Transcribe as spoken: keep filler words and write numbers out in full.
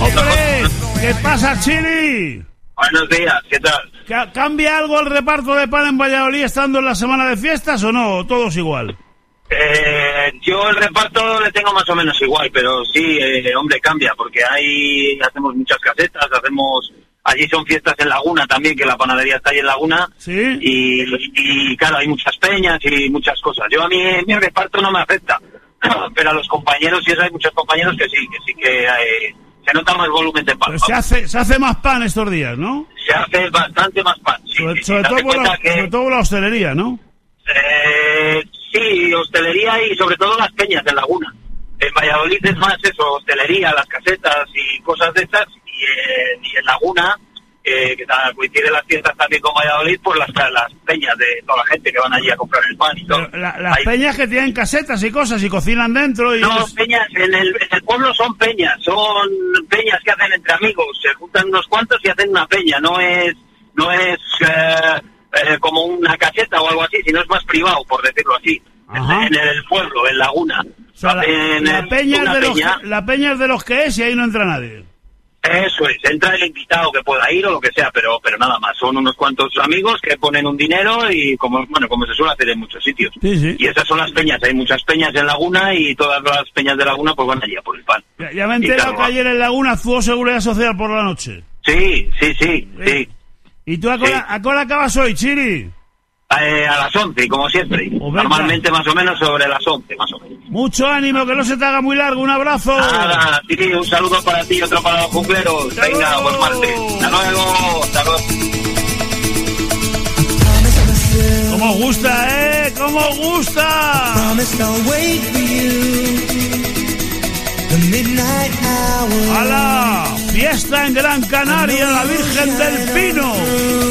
¡Hombre! ¿Qué pasa, Chiri? Buenos días, ¿qué tal? ¿Cambia algo el reparto de pan en Valladolid estando en la semana de fiestas o no? ¿Todos igual? Eh, yo el reparto le tengo más o menos igual, pero sí, eh, hombre, cambia, porque ahí hacemos muchas casetas, hacemos... Allí son fiestas en Laguna también, que la panadería está ahí en Laguna. Sí. Y, y claro, hay muchas peñas y muchas cosas. Yo a mí, mi reparto no me afecta, pero a los compañeros, sí, hay muchos compañeros que sí, que sí que eh, se nota más volumen de pan. Pero se hace, se hace más pan estos días, ¿no? Se hace bastante más pan, sí. Sobre, sí, sobre, sí, todo, por la, que, sobre todo por la hostelería, ¿no? Eh, sí, hostelería y sobre todo las peñas en Laguna. En Valladolid es más eso, hostelería, las casetas y cosas de estas, y, eh, y en Laguna, eh, que coincide las fiestas también con Valladolid, pues las, las peñas de toda la gente que van allí a comprar el pan y todo. La, las Hay... peñas que tienen casetas y cosas y cocinan dentro y... No, es... peñas, en el, en el pueblo son peñas, son peñas que hacen entre amigos, se juntan unos cuantos y hacen una peña, no es, no es eh, eh, como una caseta o algo así, sino es más privado, por decirlo así, en, en el pueblo, en Laguna. O sea, la, la, peña es de peña. Los, la peña es de los que es y ahí no entra nadie. Eso es, entra el invitado que pueda ir o lo que sea, pero pero nada más. Son unos cuantos amigos que ponen un dinero y como bueno como se suele hacer en muchos sitios. Sí, sí. Y esas son las peñas. Hay muchas peñas en Laguna y todas las peñas de Laguna pues van allí a por el pan. Ya, ya me he enterado claro, que ayer en Laguna actuó Seguridad Social por la noche. Sí, sí, sí, sí. sí. ¿Y tú a qué sí. hora acabas hoy, Chiri? Eh, a las once, como siempre. Oh, normalmente más o menos sobre las once, más o menos. Mucho ánimo, que no se te haga muy largo. Un abrazo. Nada, sí, un saludo para ti y otro para los cumpleros. Venga, buen martes. Hasta luego. Hasta luego. ¿Cómo os gusta, eh? ¿Cómo os gusta? ¡Hala! Fiesta en Gran Canaria, la Virgen del Pino.